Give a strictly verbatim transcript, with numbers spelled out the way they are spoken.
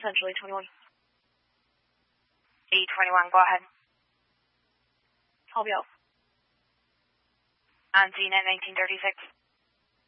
Central eight twenty-one. eight twenty-one, go ahead. I'll be out. On scene at nineteen thirty-six.